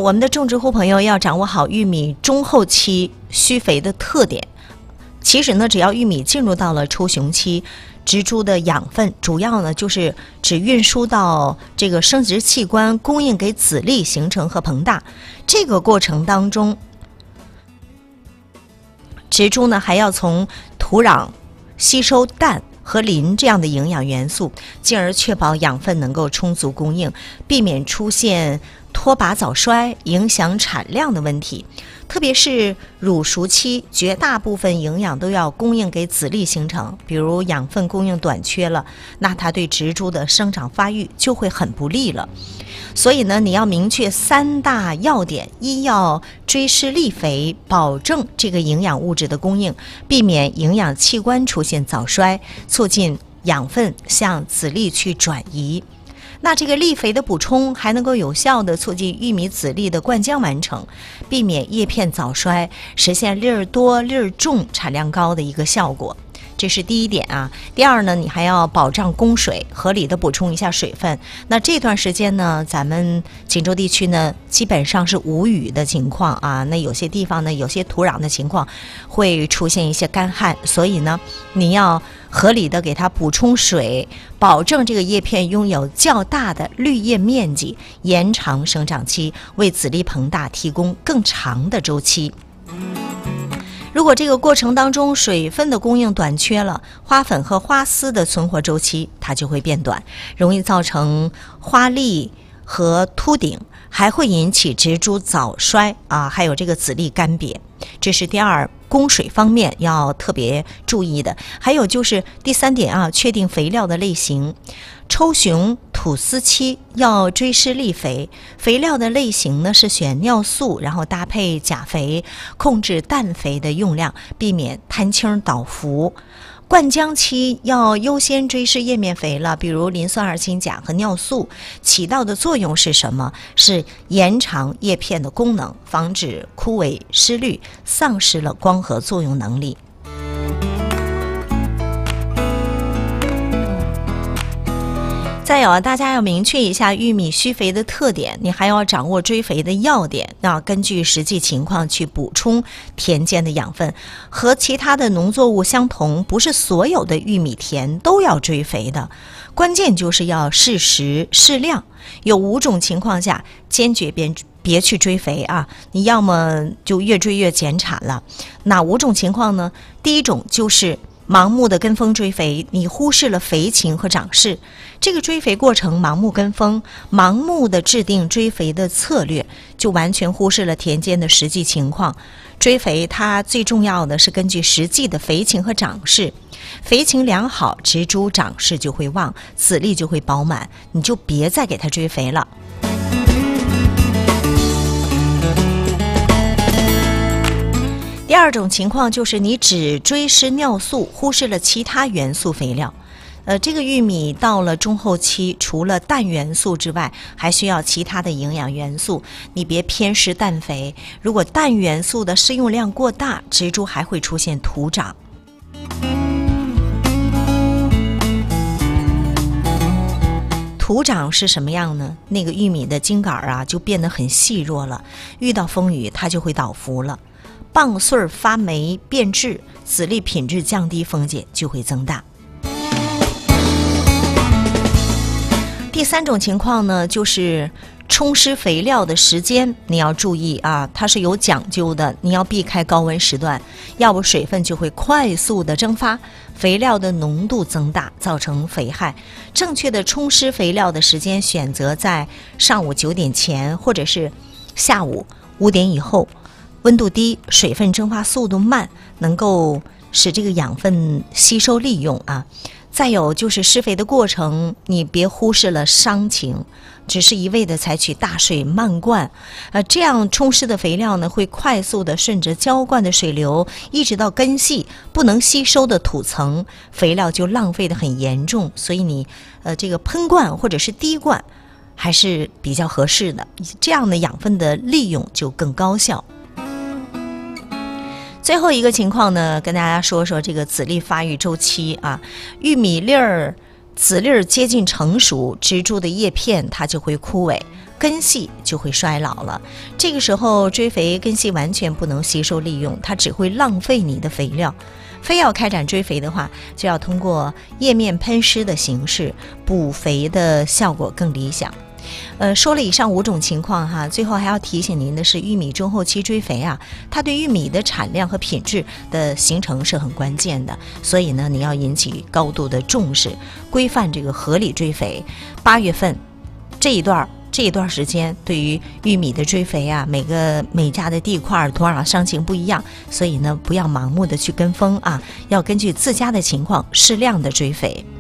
我们的种植户朋友要掌握好玉米中后期需肥的特点。其实呢，只要玉米进入到了抽雄期，植株的养分主要呢就是只运输到这个生殖器官，供应给籽粒形成和膨大。这个过程当中，植株呢还要从土壤吸收氮和磷这样的营养元素，进而确保养分能够充足供应，避免出现脱拔早衰影响产量的问题。特别是乳熟期，绝大部分营养都要供应给籽粒形成，比如养分供应短缺了，那它对植株的生长发育就会很不利了。所以呢，你要明确3大要点：一要追施力肥，保证这个营养物质的供应，避免营养器官出现早衰，促进养分向籽粒去转移。那这个力肥的补充还能够有效地促进玉米籽粒的灌浆完成，避免叶片早衰，实现粒儿多、粒儿重、产量高的一个效果。这是第一点啊。第二呢，你还要保障供水，合理的补充一下水分。那这段时间呢，咱们锦州地区呢，基本上是无雨的情况啊。那有些地方呢，有些土壤的情况会出现一些干旱，所以呢，你要合理的给它补充水，保证这个叶片拥有较大的绿叶面积，延长生长期，为籽粒膨大提供更长的周期。如果这个过程当中水分的供应短缺了，花粉和花丝的存活周期它就会变短，容易造成花粒和秃顶，还会引起植株早衰啊，还有这个籽粒干瘪。这是第二，供水方面要特别注意的。还有就是第3点啊，确定肥料的类型。抽雄吐丝期要追施力肥，肥料的类型呢是选尿素，然后搭配钾肥，控制氮肥的用量，避免摊青倒伏。灌浆期要优先追施叶面肥了，比如磷酸二氢钾和尿素，起到的作用是什么？是延长叶片的功能，防止枯萎失绿，丧失了光合作用能力。再有啊，大家要明确一下玉米需肥的特点，你还要掌握追肥的要点，那根据实际情况去补充田间的养分。和其他的农作物相同，不是所有的玉米田都要追肥的，关键就是要适时适量。有5种情况下坚决别去追肥啊，你要么就越追越减产了。哪5种情况呢？第一种就是盲目的跟风追肥，你忽视了肥情和长势。这个追肥过程盲目跟风，盲目的制定追肥的策略，就完全忽视了田间的实际情况。追肥它最重要的是根据实际的肥情和长势，肥情良好，植株长势就会旺，籽粒就会饱满，你就别再给它追肥了。第2种情况就是你只追施尿素，忽视了其他元素肥料。这个玉米到了中后期，除了氮元素之外，还需要其他的营养元素。你别偏施氮肥，如果氮元素的施用量过大，植株还会出现徒长。徒长是什么样呢？那个玉米的茎秆啊，就变得很细弱了，遇到风雨它就会倒伏了。棒穗发霉变质，籽粒品质降低，风险就会增大。第3种情况呢，就是充施肥料的时间你要注意啊，它是有讲究的，你要避开高温时段，要不水分就会快速的蒸发，肥料的浓度增大，造成肥害。正确的充施肥料的时间选择在上午9点前，或者是下午5点以后，温度低，水分蒸发速度慢，能够使这个养分吸收利用啊。再有就是施肥的过程，你别忽视了伤情，只是一味的采取大水漫灌，这样充施的肥料呢，会快速的顺着浇灌的水流，一直到根系不能吸收的土层，肥料就浪费的很严重。所以你这个喷灌或者是滴灌还是比较合适的，这样的养分的利用就更高效。最后一个情况呢，跟大家说说这个籽粒发育周期啊。玉米粒儿、籽粒儿接近成熟，植株的叶片它就会枯萎。 根系就会衰老了。这个时候追肥根系完全不能吸收利用，它只会浪费你的肥料。非要开展追肥的话，就要通过叶面喷施的形式，补肥的效果更理想。说了以上5种情况哈，最后还要提醒您的是，玉米中后期追肥啊，它对玉米的产量和品质的形成是很关键的，所以呢，你要引起高度的重视，规范这个合理追肥。8月份这一段时间，对于玉米的追肥啊，每家的地块土壤伤情不一样，所以呢，不要盲目的去跟风啊，要根据自家的情况适量的追肥。